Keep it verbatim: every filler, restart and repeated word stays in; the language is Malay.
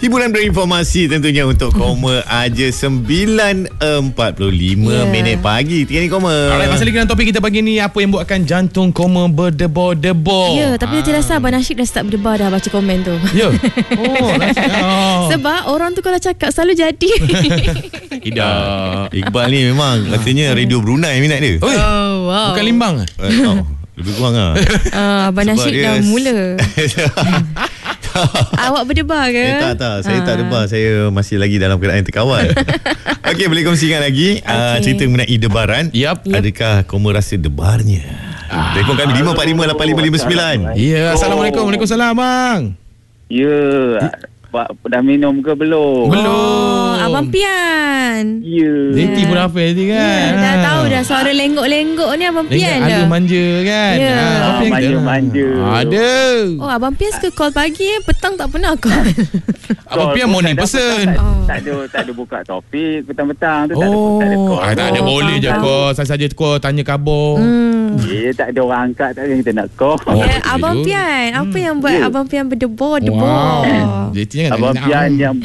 Hiburan berinformasi tentunya untuk Koma aja sembilan empat puluh lima Yeah. minit pagi. Tiga ni Koma. Alright, masih lagi dalam topik kita pagi ni, apa yang buatkan jantung Koma berdebar-debar? Ya, tapi nanti rasa Abang Nasib dah start berdebar dah baca komen tu. Ya. Oh, nasi. Oh. Sebab orang tu kalau cakap selalu jadi. Tidak. Iqbal ni memang katanya Radio Brunei minat dia. Oi, Oh, wow. bukan limbang. Eh, oh, lebih kurang lah. Uh, Abang Sebab Nasib dia dah s- mula. Awak berdebar ke? Eh, tak, tak. Saya Ah. tak debar. Saya masih lagi dalam keadaan terkawal. Okey, boleh kongsikan lagi uh, Okey. cerita mengenai debaran. Yap. Yap. Adakah Koma rasa debarnya? Ah. Telefon kami lima empat lima lapan lima lima sembilan. Ya, Assalamualaikum. Waalaikumsalam, bang. Ya, Pak dah minum ke belum? Belum. Oh, Abang Pian. Ya. Zeti pun hafal tadi kan. Ya, dah tahu dah suara lenggok-lenggok ni Abang Pian Ada dah. manja kan. Ya. Ah, Abang Pian kita- Manja-manja. Ada. Oh, Abang Pian suka call pagi eh, petang tak pernah call. Abang Pian morning person. Tak, Oh. tak ada tak ada buka topik petang-petang tu, tak ada Oh, tak ada call. ah, tak ada Oh, boleh je faham. kau. Saja-saja kau tanya khabar. Hmm. Ya, tak ada orang angkat, tak ada yang kita nak call. Oh, Ya, betul Abang juga. Pian, apa yang buat Ya. Abang Pian berdebar-debar? Wow. Zeti jangan Abang nak- Pian yang